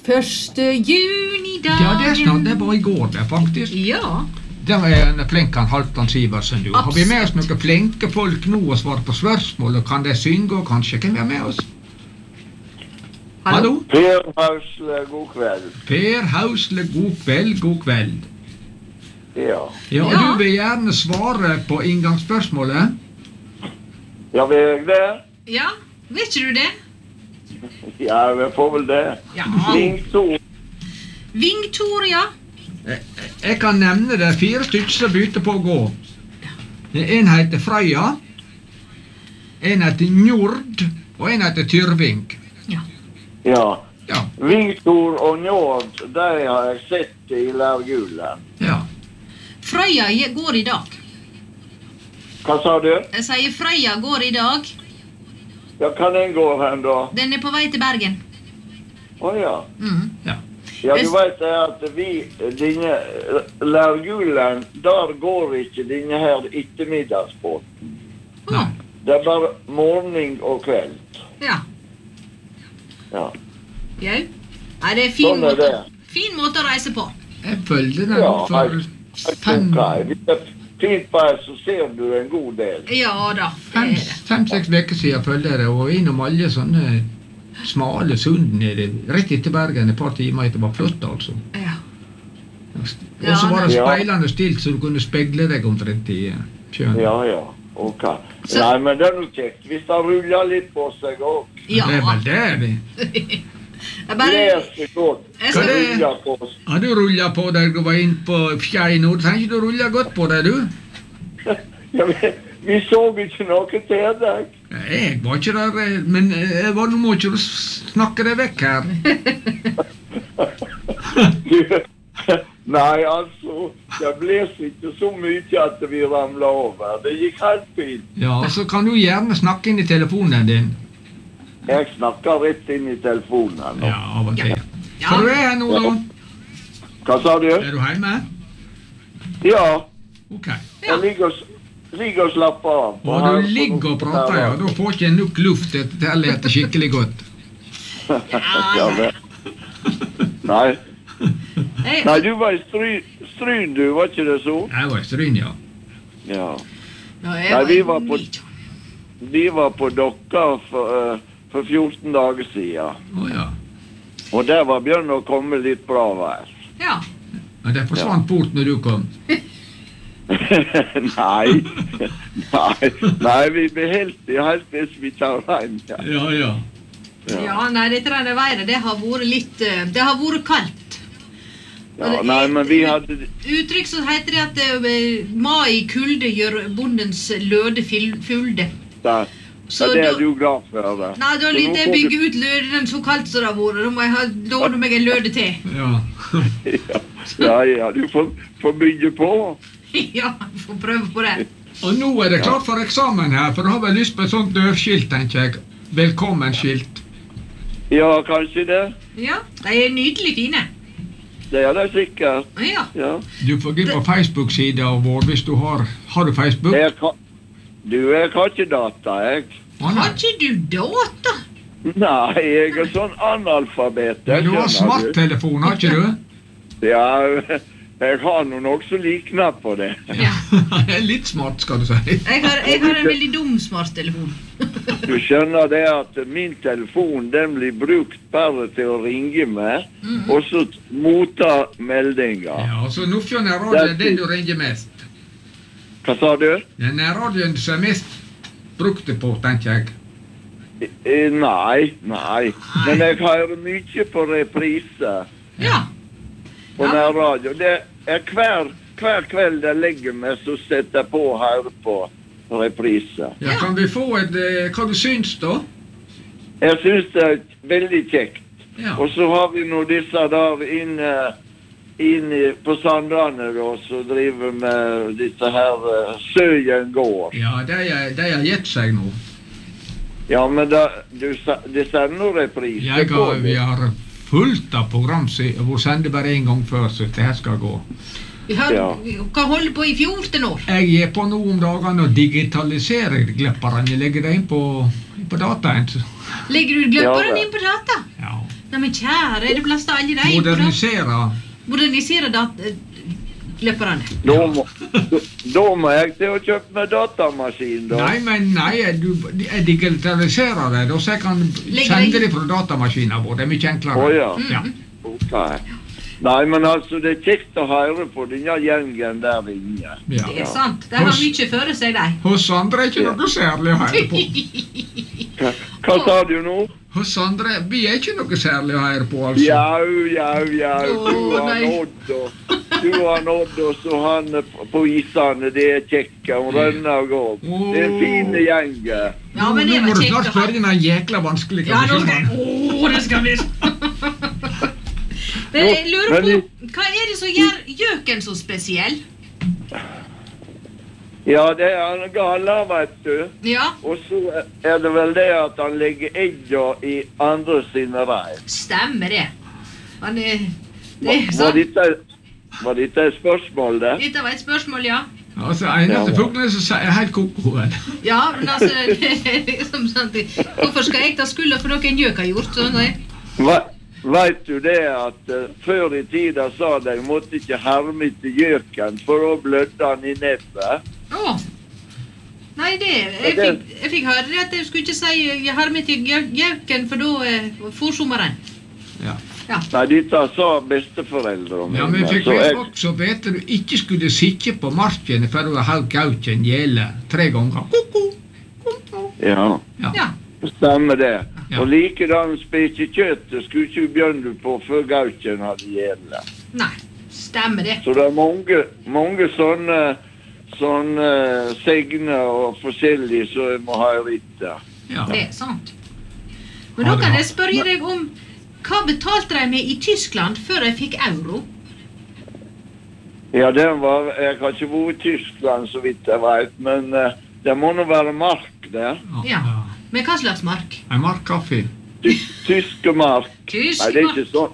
1. juni-dagen. Ja, det snart, det var I går det faktisk. Ja. Det var en flink Halvdan Sivertsen, du. Har vi med oss noen flinke folk nå og svarer på spørsmål, og kan de synge og kanskje? Kan vi ha med oss? Hallo? Per Hausle, god kveld. Per Hausle, god kveld, god kveld. Ja. Ja, og du vil gjerne svare på inngangsspørsmålet? Ja, vil jeg det? Ja, vet ikke du det? Ja, vi får vel det. Ja. Vingtor. Vingtor, ja. Jeg kan nevne det 4 stykker som begynte på å gå. En heter Freya, en heter Njord, og en heter Tyrving. Ja. Ja. Vingtor og Njord, de har jeg sett I Lærgulen. Ja. Frøya går I dag. Hva sa du? Jeg sier Frøya går I dag. Ja, kan den gå hen da? Den på vei til Bergen. Ja. Ja. Ja, du vet det at dine Lærgulen, der går ikke dine her ettermiddagsbåten. Nei. Det bare morgen og kveld. Ja. Ja. Jau. Nei, det fin Sånn måte. det. Fin måte å reise på. Jeg følger den Ja, for fem, Hvis det fint vær, så ser du en god del. Ja da, det det. 5-6 veker siden følger jeg det, og innom alle sånne smale sund nede, rett etter Bergen, et par timer etter, var flott altså. Ja. Og så var det Ja. speilende stilt, så du kunne spegle deg omtrent I sjøen. Ja, ok. Så- Nei, men det nok kjekt. Hvis det ruller litt på seg også. Ja. Det vel det. Jeg bare... Leser godt. Jeg skal- Det ruller på seg. Har du rullet på deg, du var inn på Fjei nå, trenger du rulle godt på deg, du? Ja, vi så ikke noe til deg. Jeg var ikke der, men nå må ikke du snakke deg vekk her. Nei, altså, det bles ikke så mye at vi ramlet over. Det gikk helt fint. Ja, så kan du gjerne snakke inn I telefonen din. Jeg snakker rett inn I telefonen. nå. Ja, av og til. Ja. Så du her nå, da? Hva sa du? Er du hjemme? Ja, Ok. jeg ligger og slapper av. Og du ligger og prater, ja. Da får ikke nok luft til å lete skikkelig godt. Ja, men. Nei. Nei, du var I Stryn, du, var ikke det så? Jeg var I Stryn, ja. Ja. Nei, Vi var på Dokka for 14 dager siden. Ja. Og der var begynt å komme litt bra vær. Ja. Men det forsvant bort når du kom. Nei. Nei, vi beholdt det helt hvis vi tar regn. Ja. Ja, nei, dette der været, det har vært litt... Det har vært kaldt. Ja, nei, men vi hadde... Uttrykk så heter det at mai kulde gjør bondens løde fulde. Ja, Så det da- du glad for. Det. Nei, da Så litt nå jeg får bygge ut løden så kaldt som det har vært. Da må jeg låne meg en løde til. Ja. Ja, du får bygge på. Ja, får prøve på det. Og nå det klart for eksamen her, for du har vel lyst på et sånt dørskilt, tenker jeg. Velkommen-skilt. Ja, kanskje det. Ja, de nydelig fine. Det det sikkert. Ja. Ja. Du får gå på Facebook-sida vår hvis du har du Facebook? Jeg har ikke data, jeg. Har ikke du data? Nei, jeg sånn analfabet. Men du har smarttelefon, har ikke du? Ja, jeg har noe som likner på det. Ja. Litt smart, skal du si. Jeg har en veldig dum smarttelefon. Du skjønner det at min telefon, den blir brukt bare til å ringe med, og så motta meldinger. Ja, så Nordfjord nærradio er den du ringer mest. Hva sa du? Den nærradioen som er mest brukte på, tenker jeg. Nei. Men jeg hører mye på reprise Ja. på nærradio. Det er hver kveld jeg legger meg, så setter jeg på og hører på reprise. Ja, kan vi få hva du syns da? Jeg synes det er veldig kjekt. Ja. Og så har vi nå disse der inne på Sandane da, så driver med disse her Søyen gård. Ja, de har gitt seg nå. Ja, men de sender noen reprise på Vi det. har fullt av program hvor sender bare en gang før, så det her skal gå. Vi har, Ja. kan holde på I 14 år. Jeg er på nå om dagene og digitaliserer glepperne. Jeg legger det inn på dataen. Legger du gløpperen Ja, inn på data? Ja. Nei, men kjære, er det plass til alle de? Modernisere. Løperne. Da må jeg til å kjøpe meg datamaskin, da. Nei, jeg digitaliserer det, og så jeg kan sende det fra datamaskinen vår. Det er mye enklere. Ja. Ok. Nei, men altså, det er kjekt å høre på denne gjengen der inne. Det er sant. De har mye føre seg, de. Hos andre er ikke noe særlig å høre på. Hva sa du nå? Hos andre, vi er ikke noe særlig å høre på, altså. Ja. Du har nådd, og så han på isene, det er kjekke, og rønner og går. Det er en fin gjeng. Ja, men det nå må var du kjekt snart spørre den jækla vanskelig. Ja, nå skal jeg... det skal bli... Men jeg lurer på, hva er det som gjør gjøken så spesiell? Ja, det er han gala, vet du. Ja. Og så er det vel det at han legger egga i andre sine reir. Stemmer det. Han er... Det er sant. Var dette et spørsmål, det? Dette var et spørsmål, ja. Altså, eneste fuglene som er helt kokoen. Ja, men altså, det er liksom sant. Hvorfor skal jeg ta skulda for noe en gjøk har gjort? Sånn, Vet du det at før i tida sa de måtte ikke herme til gjøken for å blødde han i nebbet? Nei, jeg fikk høre det at jeg skulle ikke si jeg herme til gjøken, for da forsommeren. Ja. Nei, dette sa besteforeldre om. Ja, men jeg fikk også vite du ikke skulle sitte på marken for å ha gauken gjele 3 ganger. Koko. Ja. Stemmer det. Ja. Og likedan spise kjøttet skulle ikke begynne på før gauken hadde gjele. Nei, stemmer det. Så det er mange sånne segner og forskjellige som jeg må ha i rittet. Ja. Det er sant. Men da kan jeg spørre deg om hva betalte de med i Tyskland før jeg fikk euro? Ja, jeg har ikke vært i Tyskland så vidt jeg vet, men det må nå være mark der. Ja. Men hva slags mark? En mark kaffe. Tyske mark. Tyske Nei, det er ikke sånn.